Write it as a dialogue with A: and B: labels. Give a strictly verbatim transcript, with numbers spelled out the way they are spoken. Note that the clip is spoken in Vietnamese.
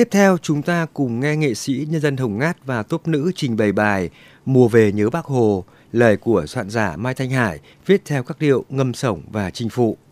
A: Tiếp theo, chúng ta cùng nghe nghệ sĩ nhân dân Hồng Ngát và tốp nữ trình bày bài Mùa về nhớ Bác Hồ, lời của soạn giả Mai Thanh Hải, viết theo các điệu ngâm sổng và chinh phụ.